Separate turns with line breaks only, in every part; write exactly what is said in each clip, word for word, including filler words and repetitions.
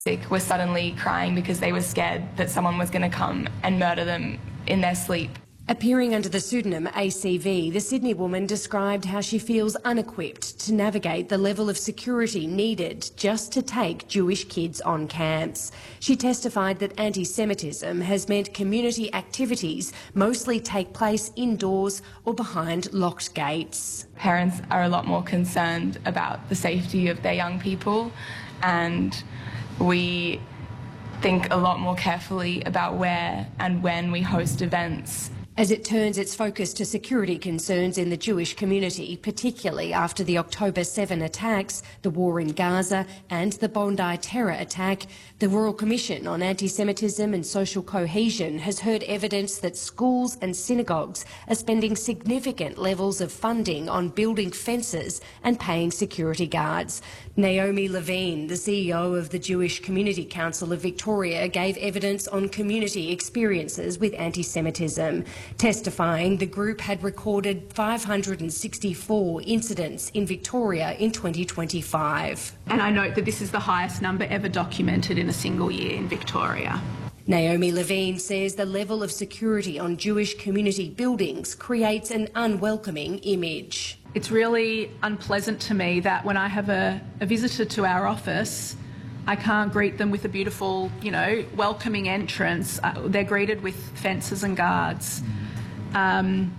Were suddenly crying because they were scared that someone was going to come and murder them in their sleep.
Appearing under the pseudonym A C V, the Sydney woman described how she feels unequipped to navigate the level of security needed just to take Jewish kids on camps. She testified that anti-Semitism has meant community activities mostly take place indoors or behind locked gates.
Parents are a lot more concerned about the safety of their young people, and we think a lot more carefully about where and when we host events.
As it turns its focus to security concerns in the Jewish community, particularly after the October seventh attacks, the war in Gaza and the Bondi terror attack, the Royal Commission on Anti-Semitism and Social Cohesion has heard evidence that schools and synagogues are spending significant levels of funding on building fences and paying security guards. Naomi Levine, the C E O of the Jewish Community Council of Victoria, gave evidence on community experiences with anti-Semitism. Testifying, the group had recorded five hundred sixty-four incidents in Victoria in twenty twenty-five.
And I note that this is the highest number ever documented in a single year in Victoria.
Naomi Levine says the level of security on Jewish community buildings creates an unwelcoming image.
It's really unpleasant to me that when I have a, a visitor to our office, I can't greet them with a beautiful, you know, welcoming entrance. Uh, they're greeted with fences and guards. Um,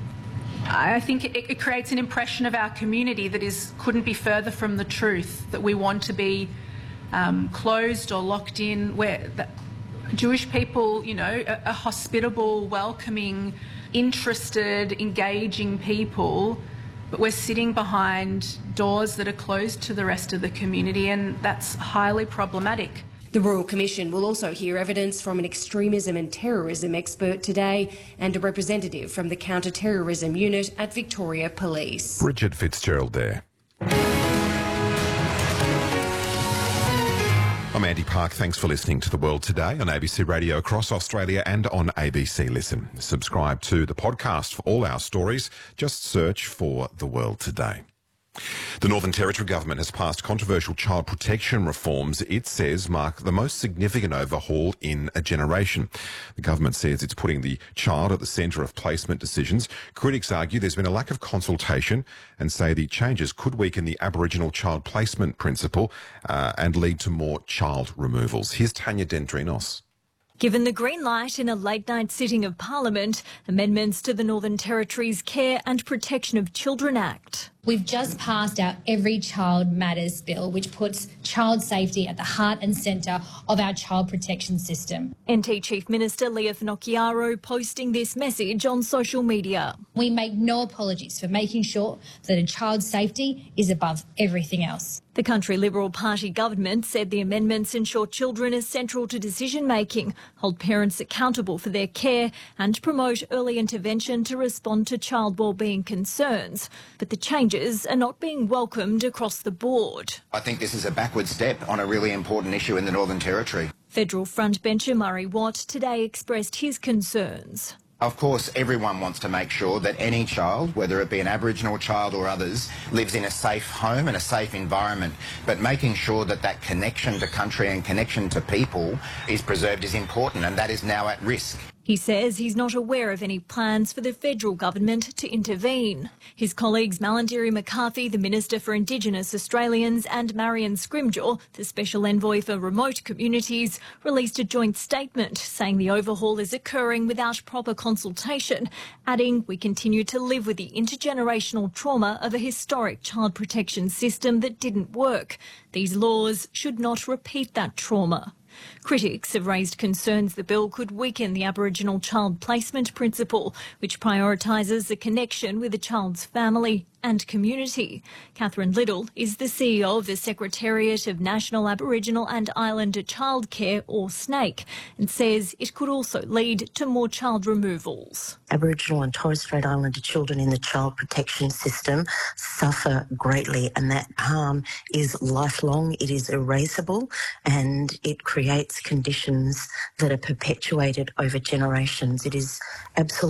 I think it, it creates an impression of our community that is couldn't be further from the truth, that we want to be um, closed or locked in, where the Jewish people, you know, are, are hospitable, welcoming, interested, engaging people. But we're sitting behind doors that are closed to the rest of the community, and that's highly problematic.
The Royal Commission will also hear evidence from an extremism and terrorism expert today and a representative from the counter-terrorism unit at Victoria Police.
Bridget Fitzgerald there. I'm Andy Park. Thanks for listening to The World Today on A B C Radio across Australia and on A B C Listen. Subscribe to the podcast for all our stories. Just search for The World Today. The Northern Territory Government has passed controversial child protection reforms it says mark the most significant overhaul in a generation. The government says it's putting the child at the centre of placement decisions. Critics argue there's been a lack of consultation and say the changes could weaken the Aboriginal child placement principle uh, and lead to more child removals. Here's Tanya Dendrinos.
Given the green light in a late-night sitting of Parliament, amendments to the Northern Territory's Care and Protection of Children Act.
We've just passed our Every Child Matters bill, which puts child safety at the heart and centre of our child protection system.
N T Chief Minister Leah Finocchiaro posting this message on social media.
We make no apologies for making sure that a child's safety is above everything else.
The Country Liberal Party government said the amendments ensure children are central to decision-making, hold parents accountable for their care and promote early intervention to respond to child wellbeing concerns. But the changes are not being welcomed across the board.
I think this is a backward step on a really important issue in the Northern Territory.
Federal frontbencher Murray Watt today expressed his concerns.
Of course, everyone wants to make sure that any child, whether it be an Aboriginal child or others, lives in a safe home and a safe environment. But making sure that that connection to country and connection to people is preserved is important, and that is now at risk.
He says he's not aware of any plans for the federal government to intervene. His colleagues Malarndirri McCarthy, the Minister for Indigenous Australians, and Marion Scrimgeour, the Special Envoy for Remote Communities, released a joint statement saying the overhaul is occurring without proper consultation, adding, "We continue to live with the intergenerational trauma of a historic child protection system that didn't work. These laws should not repeat that trauma." Critics have raised concerns the bill could weaken the Aboriginal child placement principle, which prioritises the connection with a child's family and community. Catherine Little is the C E O of the Secretariat of National Aboriginal and Islander Childcare, or SNAIC, and says it could also lead to more child removals.
Aboriginal and Torres Strait Islander children in the child protection system suffer greatly, and that harm is lifelong, it is erasable, and it creates conditions that are perpetuated over generations. It is absolute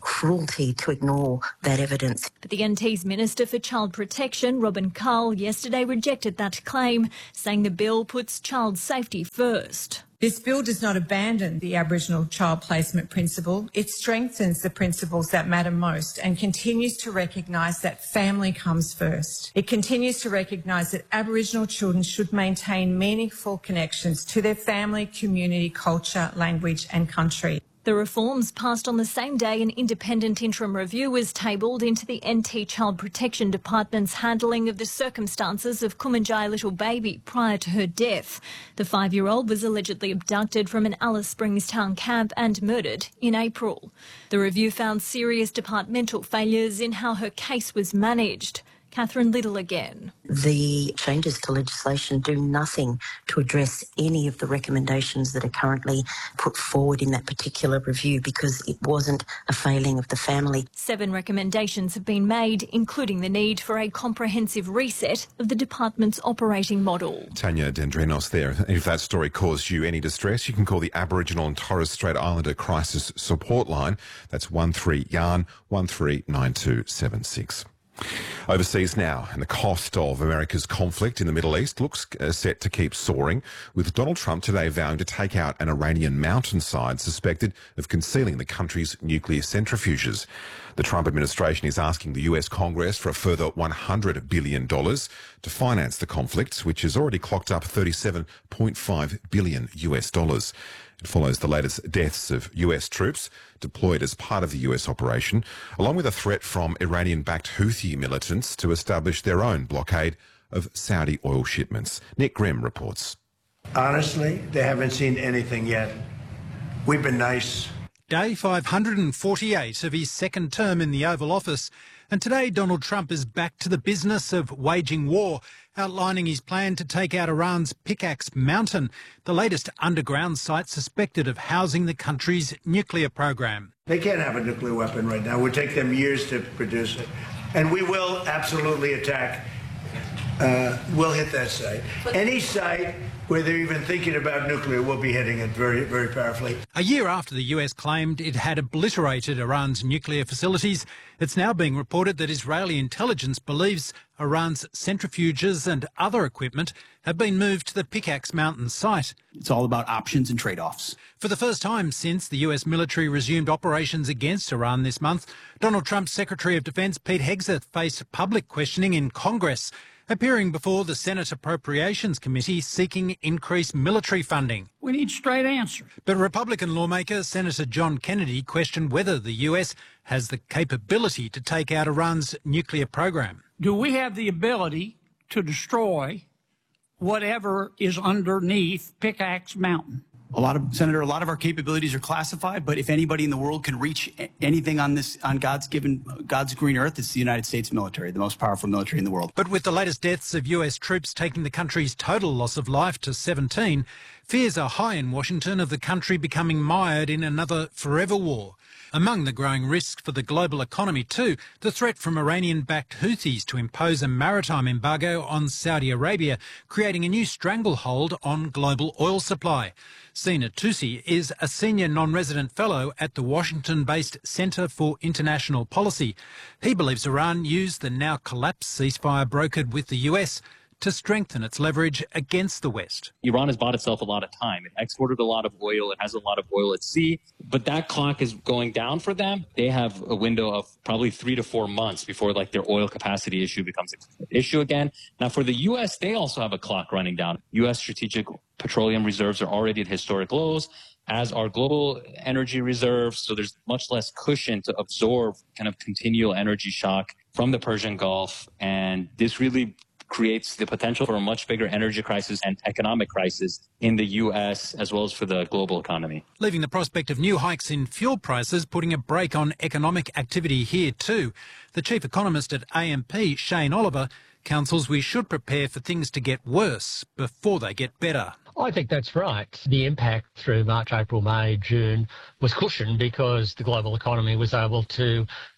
cruelty to ignore that evidence.
But the N T's Minister for Child Protection, Robin Carl, yesterday rejected that claim, saying the bill puts child safety first.
This bill does not abandon the Aboriginal child placement principle. It strengthens the principles that matter most and continues to recognise that family comes first. It continues to recognise that Aboriginal children should maintain meaningful connections to their family, community, culture, language and country.
The reforms passed on the same day an independent interim review was tabled into the N T Child Protection Department's handling of the circumstances of Kumanjai little baby prior to her death. The five-year-old was allegedly abducted from an Alice Springs town camp and murdered in April. The review found serious departmental failures in how her case was managed. Catherine Little again.
The changes to legislation do nothing to address any of the recommendations that are currently put forward in that particular review because it wasn't a failing of the family.
Seven recommendations have been made, including the need for a comprehensive reset of the department's operating model.
Tanya Dendrinos there. If that story caused you any distress, you can call the Aboriginal and Torres Strait Islander Crisis Support Line. That's one three yarn one three nine two seven six. Overseas now, and the cost of America's conflict in the Middle East looks uh, set to keep soaring, with Donald Trump today vowing to take out an Iranian mountainside suspected of concealing the country's nuclear centrifuges. The Trump administration is asking the U S Congress for a further one hundred billion dollars to finance the conflict, which has already clocked up thirty-seven point five billion U S dollars. It follows the latest deaths of U S troops deployed as part of the U S operation, along with a threat from Iranian-backed Houthi militants to establish their own blockade of Saudi oil shipments. Nick Grimm reports.
Honestly, they haven't seen anything yet. We've been nice.
Day five hundred forty-eight of his second term in the Oval Office, and today Donald Trump is back to the business of waging war, outlining his plan to take out Iran's Pickaxe Mountain, the latest underground site suspected of housing the country's nuclear program.
They can't have a nuclear weapon right now. It would take them years to produce it. And we will absolutely attack. Uh, we'll hit that site. Any site where they're even thinking about nuclear, we'll be hitting it very, very powerfully.
A year after the U S claimed it had obliterated Iran's nuclear facilities, it's now being reported that Israeli intelligence believes Iran's centrifuges and other equipment have been moved to the Pickaxe Mountain site.
It's all about options and trade-offs.
For the first time since the U S military resumed operations against Iran this month, Donald Trump's Secretary of Defense Pete Hegseth faced public questioning in Congress, appearing before the Senate Appropriations Committee seeking increased military funding.
We need straight answers.
But Republican lawmaker Senator John Kennedy questioned whether the U S has the capability to take out Iran's nuclear program.
Do we have the ability to destroy whatever is underneath Pickaxe Mountain?
A lot of, Senator, a lot of our capabilities are classified, but if anybody in the world can reach anything on this, on God's given, God's green earth, it's the United States military, the most powerful military in the world.
But with the latest deaths of U S troops taking the country's total loss of life to seventeen, fears are high in Washington of the country becoming mired in another forever war. Among the growing risks for the global economy too, the threat from Iranian-backed Houthis to impose a maritime embargo on Saudi Arabia, creating a new stranglehold on global oil supply. Sina Tusi is a senior non-resident fellow at the Washington-based Centre for International Policy. He believes Iran used the now collapsed ceasefire brokered with the U S to strengthen its leverage against the West.
Iran has bought itself a lot of time. It exported a lot of oil. It has a lot of oil at sea. But that clock is going down for them. They have a window of probably three to four months before like their oil capacity issue becomes an issue again. Now, for the U S, they also have a clock running down. U S strategic petroleum reserves are already at historic lows, as are global energy reserves. So there's much less cushion to absorb kind of continual energy shock from the Persian Gulf. And this really creates the potential for a much bigger energy crisis and economic crisis in the U S as well as for the global economy.
Leaving the prospect of new hikes in fuel prices putting a brake on economic activity here too. The chief economist at A M P, Shane Oliver, counsels we should prepare for things to get worse before they get better.
I think that's right. The impact through March, April, May, June was cushioned because the global economy was able to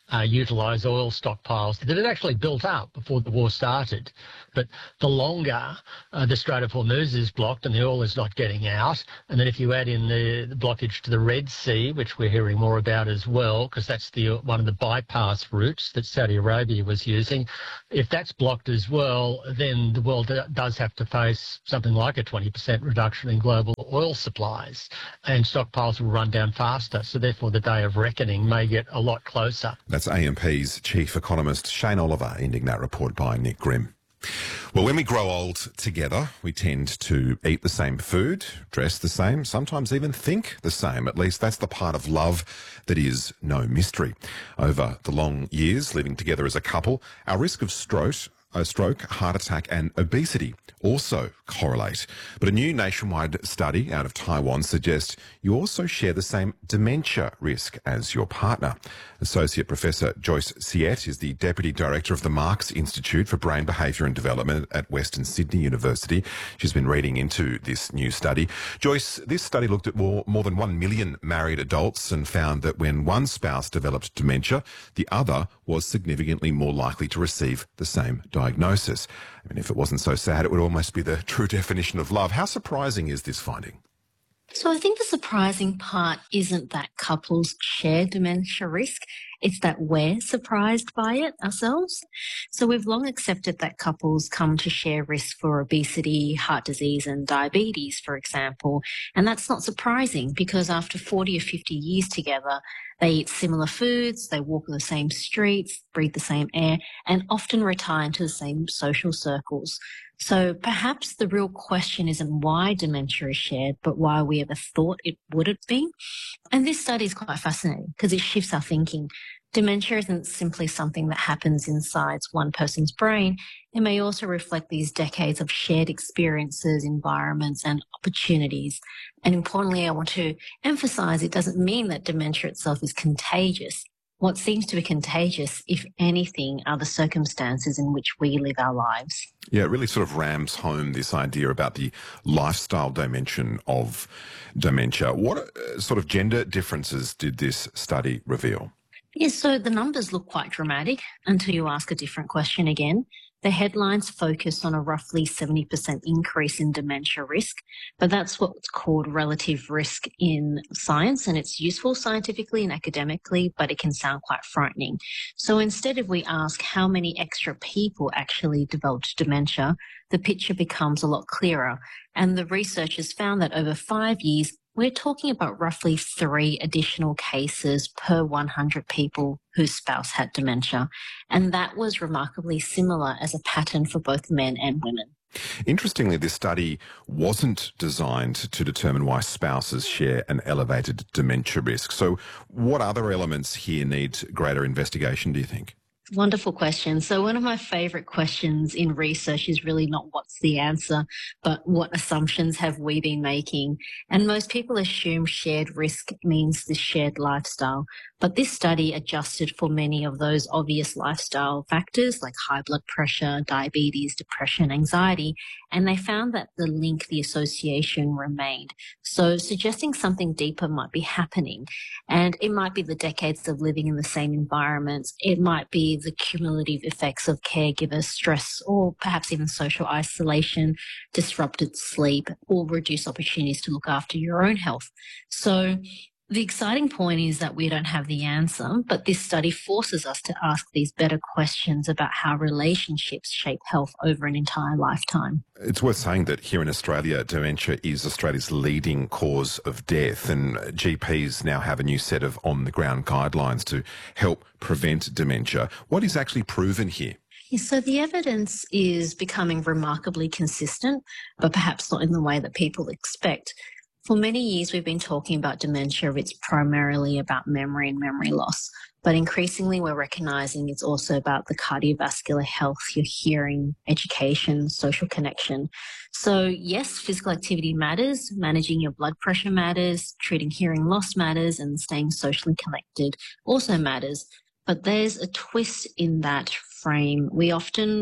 uh, utilise oil stockpiles that had actually built up before the war started. But the longer uh, the Strait of Hormuz is blocked and the oil is not getting out, and then if you add in the, the blockage to the Red Sea, which we're hearing more about as well, because that's the one of the bypass routes that Saudi Arabia was using, if that's blocked as well, then the world does have to face something like a twenty percent reduction in global oil supplies, and stockpiles will run down faster. So therefore the day of reckoning may get a lot closer.
That's A M P's chief economist Shane Oliver ending that report by Nick Grimm. Well, when we grow old together, we tend to eat the same food, dress the same, sometimes even think the same. At least that's the part of love that is no mystery. Over the long years living together as a couple, our risk of stroke, a stroke, heart attack and obesity also correlate. But a new nationwide study out of Taiwan suggests you also share the same dementia risk as your partner. Associate Professor Joyce Siet is the Deputy Director of the Marks Institute for Brain Behaviour and Development at Western Sydney University. She's been reading into this new study. Joyce, this study looked at more, more than one million married adults and found that when one spouse developed dementia, the other was significantly more likely to receive the same diagnosis. I mean, if it wasn't so sad, it would almost be the true definition of love. How surprising is this finding?
So I think the surprising part isn't that couples share dementia risk, it's that we're surprised by it ourselves. So we've long accepted that couples come to share risk for obesity, heart disease and diabetes, for example. And that's not surprising because after forty or fifty years together, they eat similar foods, they walk the same streets, breathe the same air, and often retire into the same social circles. So perhaps the real question isn't why dementia is shared, but why we ever thought it wouldn't be. And this study is quite fascinating because it shifts our thinking. Dementia isn't simply something that happens inside one person's brain. It may also reflect these decades of shared experiences, environments, and opportunities. And importantly, I want to emphasize it doesn't mean that dementia itself is contagious. What seems to be contagious, if anything, are the circumstances in which we live our lives.
Yeah, it really sort of rams home this idea about the lifestyle dimension of dementia. What uh, sort of gender differences did this study reveal?
Yes, so the numbers look quite dramatic until you ask a different question again. The headlines focus on a roughly seventy percent increase in dementia risk, but that's what's called relative risk in science, and it's useful scientifically and academically, but it can sound quite frightening. So instead, if we ask how many extra people actually developed dementia, the picture becomes a lot clearer. And the researchers found that over five years, we're talking about roughly three additional cases per one hundred people whose spouse had dementia. And that was remarkably similar as a pattern for both men and women.
Interestingly, this study wasn't designed to determine why spouses share an elevated dementia risk. So what other elements here need greater investigation, do you think?
Wonderful question. So one of my favourite questions in research is really not what's the answer, but what assumptions have we been making? And most people assume shared risk means the shared lifestyle. But this study adjusted for many of those obvious lifestyle factors like high blood pressure, diabetes, depression, anxiety, and they found that the link, the association remained. So suggesting something deeper might be happening. And it might be the decades of living in the same environments. It might be the cumulative effects of caregiver stress or perhaps even social isolation, disrupted sleep, or reduced opportunities to look after your own health. So the exciting point is that we don't have the answer, but this study forces us to ask these better questions about how relationships shape health over an entire lifetime.
It's worth saying that here in Australia, dementia is Australia's leading cause of death, and G Ps now have a new set of on-the-ground guidelines to help prevent dementia. What is actually proven here?
So the evidence is becoming remarkably consistent, but perhaps not in the way that people expect. For many years, we've been talking about dementia. It's primarily about memory and memory loss. But increasingly, we're recognising it's also about the cardiovascular health, your hearing, education, social connection. So yes, physical activity matters, managing your blood pressure matters, treating hearing loss matters, and staying socially connected also matters. But there's a twist in that frame. We often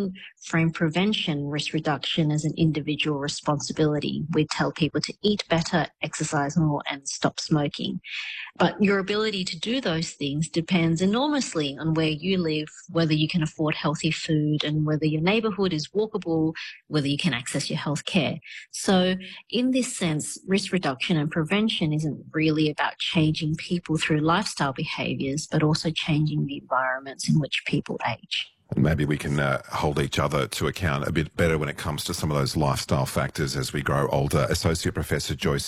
frame prevention, risk reduction as an individual responsibility. We tell people to eat better, exercise more, and stop smoking. But your ability to do those things depends enormously on where you live, whether you can afford healthy food, and whether your neighbourhood is walkable, whether you can access your health care. So in this sense, risk reduction and prevention isn't really about changing people through lifestyle behaviours, but also changing the environments in which people age.
Maybe we can uh, hold each other to account a bit better when it comes to some of those lifestyle factors as we grow older. Associate Professor Joyce